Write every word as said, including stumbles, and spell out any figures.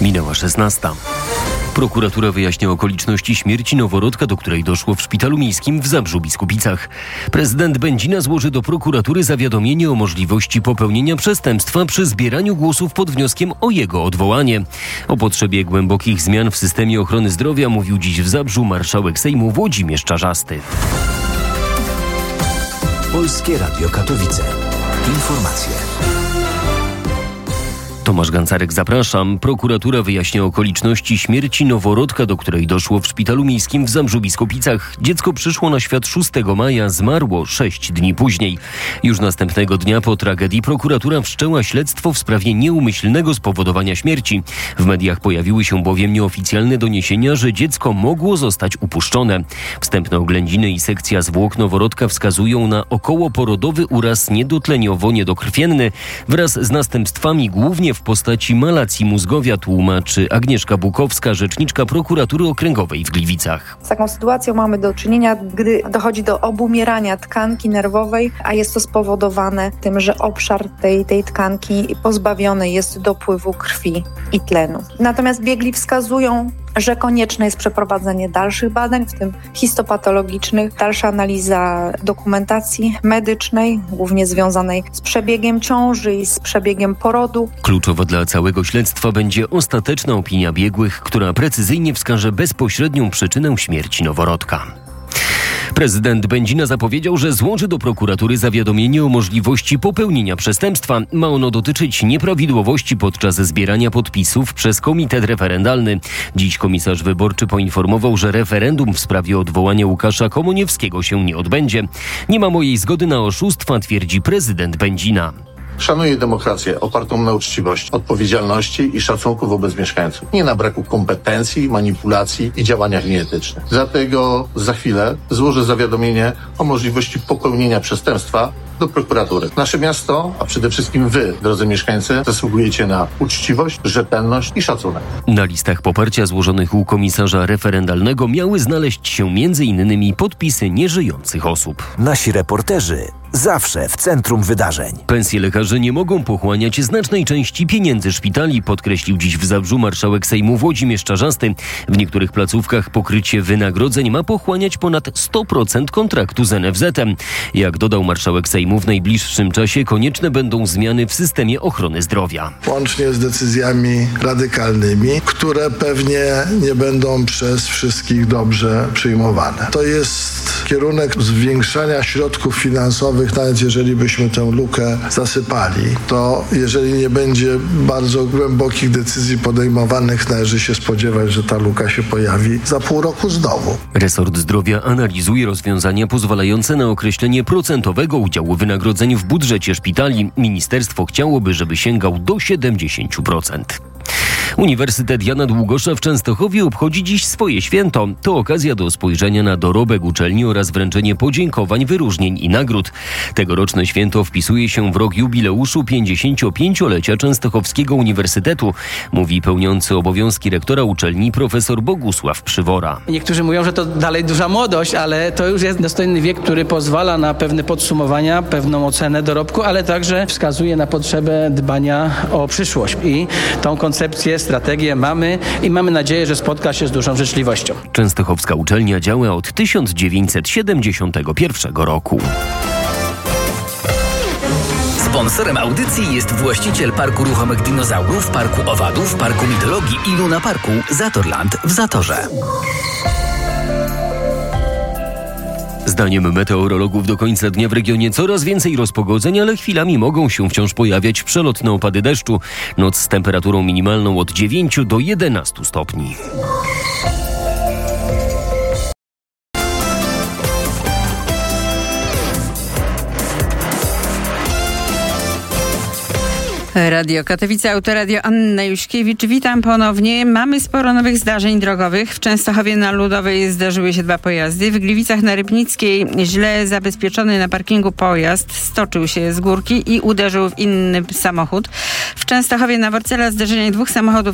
Minęła szesnasta. Prokuratura wyjaśnia okoliczności śmierci noworodka, do której doszło w szpitalu miejskim w Zabrzu-Biskupicach. Prezydent Będzina złoży do prokuratury zawiadomienie o możliwości popełnienia przestępstwa przy zbieraniu głosów pod wnioskiem o jego odwołanie. O potrzebie głębokich zmian w systemie ochrony zdrowia mówił dziś w Zabrzu marszałek Sejmu Włodzimierz Czarzasty. Polskie Radio Katowice. Informacje. Tomasz Gancarek, zapraszam. Prokuratura wyjaśnia okoliczności śmierci noworodka, do której doszło w szpitalu miejskim w Zabrzu-Biskupicach. Dziecko przyszło na świat szóstego maja, zmarło sześć dni później. Już następnego dnia po tragedii prokuratura wszczęła śledztwo w sprawie nieumyślnego spowodowania śmierci. W mediach pojawiły się bowiem nieoficjalne doniesienia, że dziecko mogło zostać upuszczone. Wstępne oględziny i sekcja zwłok noworodka wskazują na okołoporodowy uraz niedotleniowo-niedokrwienny wraz z następstwami głównie w postaci malacji mózgowia, tłumaczy Agnieszka Bukowska, rzeczniczka prokuratury okręgowej w Gliwicach. Z taką sytuacją mamy do czynienia, gdy dochodzi do obumierania tkanki nerwowej, a jest to spowodowane tym, że obszar tej, tej tkanki pozbawiony jest dopływu krwi i tlenu. Natomiast biegli wskazują, że konieczne jest przeprowadzenie dalszych badań, w tym histopatologicznych, dalsza analiza dokumentacji medycznej, głównie związanej z przebiegiem ciąży i z przebiegiem porodu. Kluczowa dla całego śledztwa będzie ostateczna opinia biegłych, która precyzyjnie wskaże bezpośrednią przyczynę śmierci noworodka. Prezydent Będzina zapowiedział, że złoży do prokuratury zawiadomienie o możliwości popełnienia przestępstwa. Ma ono dotyczyć nieprawidłowości podczas zbierania podpisów przez komitet referendalny. Dziś komisarz wyborczy poinformował, że referendum w sprawie odwołania Łukasza Komoniewskiego się nie odbędzie. Nie ma mojej zgody na oszustwa, twierdzi prezydent Będzina. Szanuję demokrację opartą na uczciwości, odpowiedzialności i szacunku wobec mieszkańców. Nie na braku kompetencji, manipulacji i działaniach nieetycznych. Dlatego za chwilę złożę zawiadomienie o możliwości popełnienia przestępstwa do prokuratury. Nasze miasto, a przede wszystkim wy, drodzy mieszkańcy, zasługujecie na uczciwość, rzetelność i szacunek. Na listach poparcia złożonych u komisarza referendalnego miały znaleźć się między innymi podpisy nieżyjących osób. Nasi reporterzy zawsze w centrum wydarzeń. Pensje lekarzy nie mogą pochłaniać znacznej części pieniędzy szpitali, podkreślił dziś w Zabrzu marszałek Sejmu Włodzimierz Czarzasty. W niektórych placówkach pokrycie wynagrodzeń ma pochłaniać ponad sto procent kontraktu z en ef zetem. Jak dodał marszałek Sejmu, w najbliższym czasie konieczne będą zmiany w systemie ochrony zdrowia. Łącznie z decyzjami radykalnymi, które pewnie nie będą przez wszystkich dobrze przyjmowane. To jest kierunek zwiększania środków finansowych, nawet jeżeli byśmy tę lukę zasypali, to jeżeli nie będzie bardzo głębokich decyzji podejmowanych, należy się spodziewać, że ta luka się pojawi za pół roku znowu. Resort Zdrowia analizuje rozwiązania pozwalające na określenie procentowego udziału wynagrodzeń w budżecie szpitali. Ministerstwo chciałoby, żeby sięgał do siedemdziesiąt procent. Uniwersytet Jana Długosza w Częstochowie obchodzi dziś swoje święto. To okazja do spojrzenia na dorobek uczelni oraz wręczenie podziękowań, wyróżnień i nagród. Tegoroczne święto wpisuje się w rok jubileuszu pięćdziesięciopięciolecia Częstochowskiego Uniwersytetu, mówi pełniący obowiązki rektora uczelni profesor Bogusław Przywora. Niektórzy mówią, że to dalej duża młodość, ale to już jest dostojny wiek, który pozwala na pewne podsumowania, pewną ocenę dorobku, ale także wskazuje na potrzebę dbania o przyszłość. I tą koncepcję, strategię mamy i mamy nadzieję, że spotka się z dużą życzliwością. Częstochowska uczelnia działa od tysiąc dziewięćset siedemdziesiątego pierwszego roku. Sponsorem audycji jest właściciel Parku Ruchomych Dinozaurów, Parku Owadów, Parku Mitologii i Luna Parku Zatorland w Zatorze. Zdaniem meteorologów do końca dnia w regionie coraz więcej rozpogodzeń, ale chwilami mogą się wciąż pojawiać przelotne opady deszczu. Noc z temperaturą minimalną od dziewięciu do jedenastu stopni. Radio Katowice, Autoradio Anna Juśkiewicz. Witam ponownie. Mamy sporo nowych zdarzeń drogowych. W Częstochowie na Ludowej zdarzyły się dwa pojazdy. W Gliwicach na Rybnickiej źle zabezpieczony na parkingu pojazd stoczył się z górki i uderzył w inny samochód. W Częstochowie na Worcela zderzenie dwóch samochodów